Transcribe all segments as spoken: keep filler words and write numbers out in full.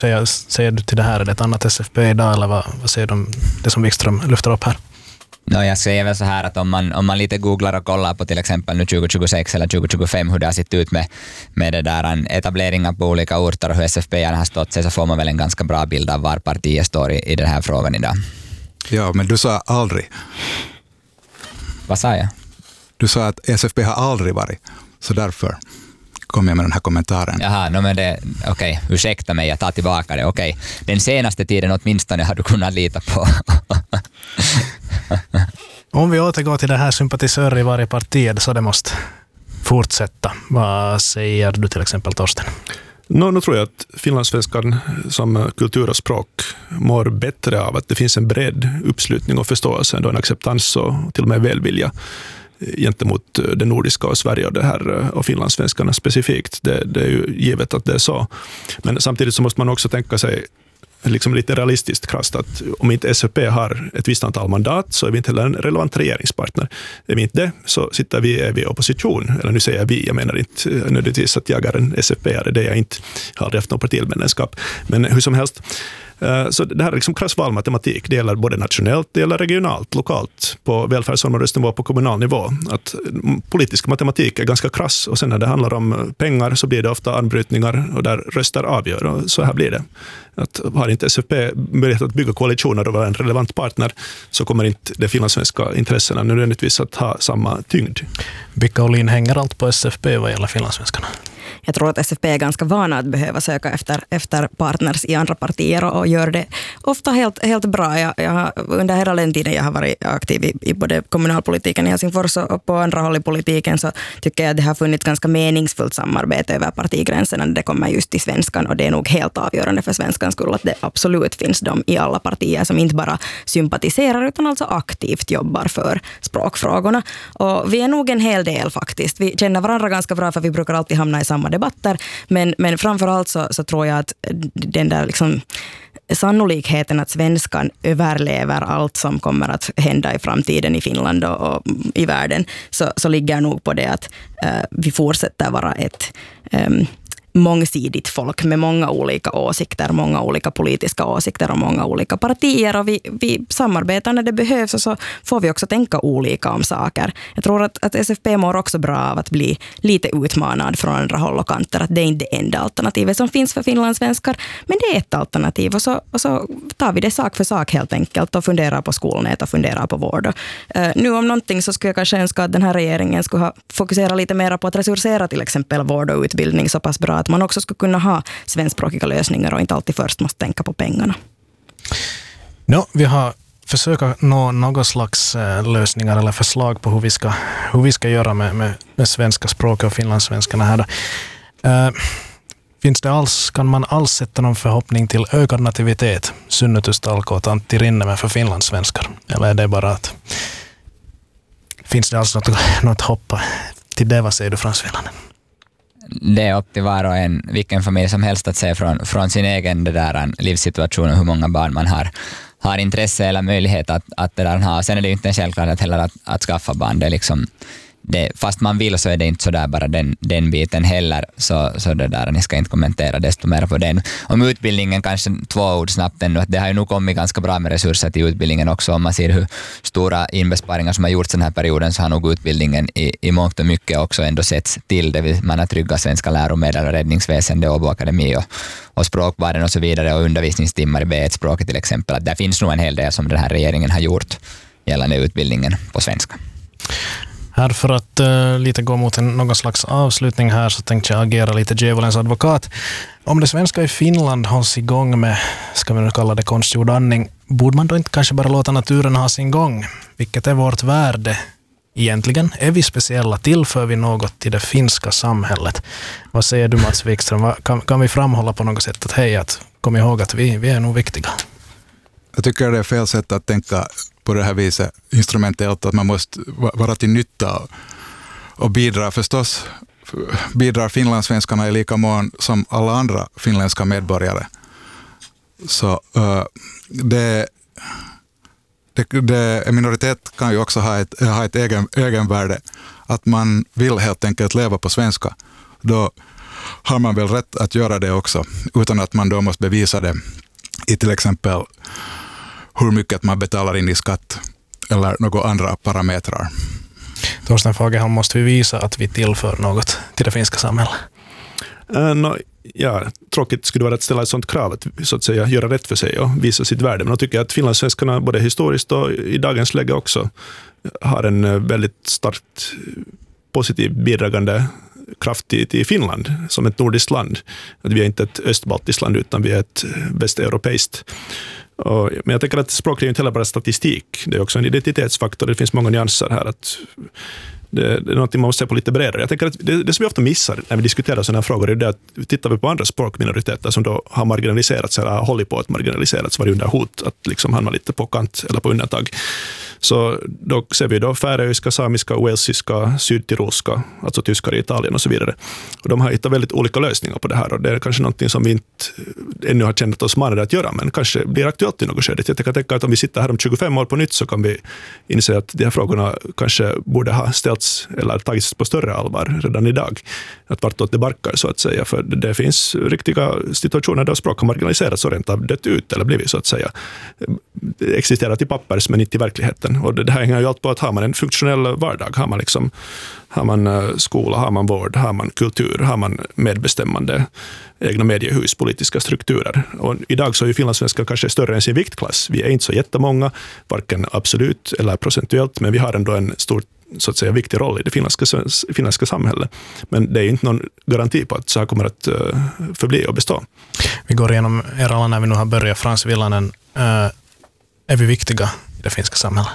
Säger, säger du till det här, är det ett annat S F P idag eller vad, vad säger du det som Wikström lyfter upp här? No, jag säger väl så här att om man, om man lite googlar och kollar på till exempel nu tjugo tjugosex eller tjugo tjugofem hur det har sett ut med, med det där en etableringar på olika orter och hur S F P har stått sig, så får man väl en ganska bra bild av var partiet står i, i den här frågan idag. Ja, men du sa aldrig. Vad sa jag? Du sa att S F P har aldrig varit, så därför kom jag med den här kommentaren. Jaha, no, men det, okej, okay, ursäkta mig, jag tar tillbaka det. Okej, okay. Den senaste tiden åtminstone har du kunnat lita på. Om vi återgår till det här sympatisörer i varje parti så det måste fortsätta. Vad säger du till exempel, Torsten? No, nu tror jag att finlandssvenskan som kultur och språk mår bättre av att det finns en bred uppslutning och förståelse, ändå en acceptans och till och med välvilja gentemot det nordiska och Sverige och det här och finlandssvenskarna specifikt. Det, det är ju givet att det är så. Men samtidigt så måste man också tänka sig liksom lite realistiskt krasst att om inte S F P har ett visst antal mandat så är vi inte heller en relevant regeringspartner. Är vi inte det så sitter vi, är vi i opposition. Eller nu säger jag vi, jag menar inte nödvändigtvis att jag är en S F P-are, det är jag inte, har aldrig haft någon partimedlemskap. Men hur som helst, så det här är liksom krass valmatematik. Det gäller både nationellt, det gäller regionalt, lokalt, på välfärdsområdesnivå, på kommunal nivå. Att politisk matematik är ganska krass och sen när det handlar om pengar så blir det ofta anbrytningar och där röster avgör och så här blir det. Att har inte S F P möjlighet att bygga koalitioner och vara en relevant partner så kommer inte de finlandssvenska intressena nödvändigtvis att ha samma tyngd. Vilka Olin hänger allt på S F P vad gäller finlandssvenskarna? Jag tror att S F P är ganska vana att behöva söka efter, efter partners i andra partier och, och gör det ofta helt, helt bra. Jag, jag har, under hela den tiden jag har varit aktiv i, i både kommunalpolitiken i Helsingfors och på andra håll i politiken så tycker jag att det har funnits ganska meningsfullt samarbete över partigränserna när det kommer just till svenskan och det är nog helt avgörande för svenskans skull att det absolut finns de i alla partier som inte bara sympatiserar utan alltså aktivt jobbar för språkfrågorna. Och vi är nog en hel del faktiskt. Vi känner varandra ganska bra för vi brukar alltid hamna i samma debatter, men, men framförallt så, så tror jag att den där liksom sannolikheten att svenskan överlever allt som kommer att hända i framtiden i Finland och, och i världen så, så ligger nog på det att uh, vi fortsätter vara ett um, mångsidigt folk med många olika åsikter, många olika politiska åsikter och många olika partier och vi, vi samarbetar när det behövs och så får vi också tänka olika om saker. Jag tror att, att S F P mår också bra av att bli lite utmanad från andra håll och kanter, att det är inte det enda alternativet som finns för finlandssvenskar, men det är ett alternativ och så, och så tar vi det sak för sak helt enkelt och funderar på skolnät och funderar på vård. Och, uh, nu om någonting så skulle jag kanske önska att den här regeringen skulle ha fokuserat lite mer på att resursera till exempel vård och utbildning så pass bra att man också skulle kunna ha svenskspråkiga lösningar och inte alltid först måste tänka på pengarna. No, vi har försökt nå någon slags lösningar eller förslag på hur vi ska, hur vi ska göra med, med, med svenska språk och finlandssvenskarna här. Uh, finns det alls, kan man alls sätta någon förhoppning till ökad nativitet, synnytystalko och Antti Rinnemä för finlandssvenskar? Eller är det bara att finns det alls något, något hopp till det? Vad säger du, Frans Vilanen? Det är upp till var och en, vilken familj som helst att se från, från sin egen det där, livssituation och hur många barn man har, har intresse eller möjlighet att, att det där ha. Sen är det ju inte en självklart heller att, att skaffa barn. Det är liksom, det, fast man vill så är det inte så där bara den, den biten heller. Så, så det där, ni ska inte kommentera desto mer på den. Om utbildningen kanske två ord snabbt ännu. Det har ju nog kommit ganska bra med resurser till utbildningen också. Om man ser hur stora inbesparingar som har gjorts den här perioden så har nog utbildningen i, i mångt och mycket också ändå setts till det. Man har trygga svenska läromedel och räddningsväsende och Åbo Akademi och, och språkvärden och så vidare och undervisningstimmar i B ett-språket till exempel. Att där finns nog en hel del som den här regeringen har gjort gällande utbildningen på svenska. Här för att uh, lite gå mot en, någon slags avslutning här så tänkte jag agera lite djävulens advokat. Om det svenska i Finland hålls igång med, ska vi nu kalla det konstgjord andning, borde man då inte kanske bara låta naturen ha sin gång? Vilket är vårt värde egentligen? Är vi speciella? Tillför vi något till det finska samhället? Vad säger du, Mats Wikström? Kan, kan vi framhålla på något sätt att hej, att kom ihåg att vi, vi är nog viktiga? Jag tycker det är fel sätt att tänka på det här viset instrumentellt, att man måste vara till nytta och bidra. Förstås bidrar finlandssvenskarna i lika mån som alla andra finländska medborgare. Så uh, det, det, det, en minoritet kan ju också ha ett, ha ett egen, egenvärde. Att man vill helt enkelt leva på svenska. Då har man väl rätt att göra det också, utan att man då måste bevisa det i till exempel hur mycket man betalar in i skatt eller några andra parametrar. Torsten Fagerholm, måste vi visa att vi tillför något till det finska samhället? Uh, no, ja, tråkigt skulle det vara att ställa ett sådant krav att, så att säga, göra rätt för sig och visa sitt värde. Men jag tycker att finlandssvenskarna både historiskt och i dagens läge också har en väldigt starkt positiv bidragande kraft i, i Finland som ett nordiskt land. Att vi är inte ett östbaltiskt land utan vi är ett västeuropeiskt. Och, men jag tänker att språk är inte heller bara statistik. Det är också en identitetsfaktor. Det finns många nyanser här. Att det, det är något man måste se på lite bredare. Jag tänker att det, det som vi ofta missar när vi diskuterar sådana här frågor är det att tittar vi på andra språkminoriteter som då har marginaliserats eller har hållit på att marginaliserats, varit under hot att liksom hamna lite på kant eller på undantag. Så då ser vi då färöiska, samiska, walesiska, sydtirolska, alltså tyskar i Italien och så vidare. Och de har hittat väldigt olika lösningar på det här och det är kanske någonting som vi inte ännu har känt oss manade att göra, men kanske blir aktuellt i något skede. Jag kan tänka att om vi sitter här om tjugofem år på nytt så kan vi inse att de här frågorna kanske borde ha ställts eller tagits på större allvar redan idag. Att vartåt det barkar så att säga, för det finns riktiga situationer där språk har marginaliserats och rent av dött ut eller blivit så att säga. Det existerar till pappers men inte i verkligheten. Och det här hänger ju allt på att har man en funktionell vardag, har man, liksom, har man skola, har man vård, har man kultur, har man medbestämmande, egna mediehus, politiska strukturer. Och idag så är ju finlandssvenskar kanske större än sin viktklass. Vi är inte så jättemånga, varken absolut eller procentuellt, men vi har ändå en stor så att säga viktig roll i det finländska, finländska samhället. Men det är inte någon garanti på att så här kommer att förbli och bestå. Vi går igenom er alla när vi nu har börjat. Frans Villanen, är vi viktiga i det finska samhället?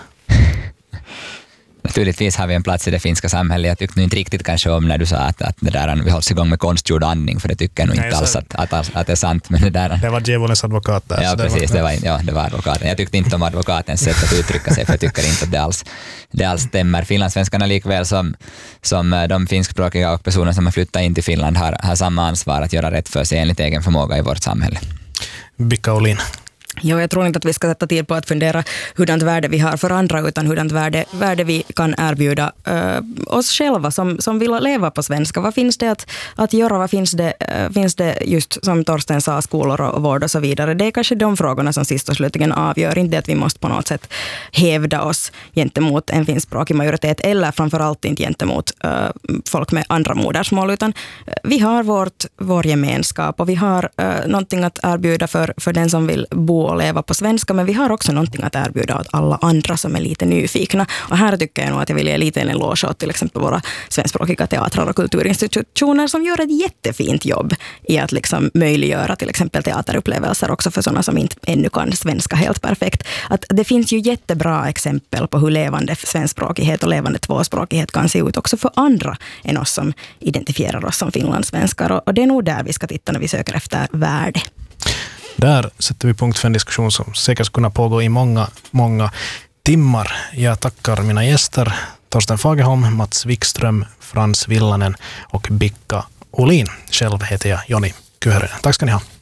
Naturligtvis har vi en plats i det finska samhället. Jag tyckte nu inte riktigt kanske om när du sa att, att det där, vi hålls igång med konstgjord andning, för det tycker jag nog inte Nej, alls att, att, att, att det är sant. Men det, där, det var djävulens advokat där. Ja, precis. Det var, ja, det var advokaten. Jag tyckte inte om advokatens sätt att uttrycka sig, för jag tycker inte att det alls, det alls stämmer. Finlandssvenskarna likväl som, som de finskspråkiga och personer som har flyttat in till Finland har, har samma ansvar att göra rätt för sig enligt egen förmåga i vårt samhälle. Bicka Olin. Ja, jag tror inte att vi ska sätta tid på att fundera hurdant värde vi har för andra, utan hurdant värde, värde vi kan erbjuda uh, oss själva som, som vill leva på svenska. Vad finns det att, att göra? Vad finns det, uh, finns det just som Torsten sa, skolor och vård och så vidare? Det är kanske de frågorna som sist och slutligen avgör. Inte att vi måste på något sätt hävda oss gentemot en finskspråkig majoritet eller framförallt inte gentemot uh, folk med andra modersmål, utan uh, vi har vårt, vår gemenskap och vi har uh, någonting att erbjuda för, för den som vill bo och leva på svenska, men vi har också någonting att erbjuda åt alla andra som är lite nyfikna. Och här tycker jag nog att jag vill ge lite en eloge åt till exempel våra svenskspråkiga teatrar och kulturinstitutioner som gör ett jättefint jobb i att liksom möjliggöra till exempel teaterupplevelser också för sådana som inte ännu kan svenska helt perfekt. Att det finns ju jättebra exempel på hur levande svenskspråkighet och levande tvåspråkighet kan se ut också för andra än oss som identifierar oss som finlandssvenskar. Och det är nog där vi ska titta när vi söker efter värde. Där sätter vi punkt för en diskussion som säkert skulle kunna pågå i många, många timmar. Jag tackar mina gäster Torsten Fagerholm, Mats Wikström, Frans Villanen och Bicka Olin. Själv heter jag Joni Kyhönen. Tack ska ni ha.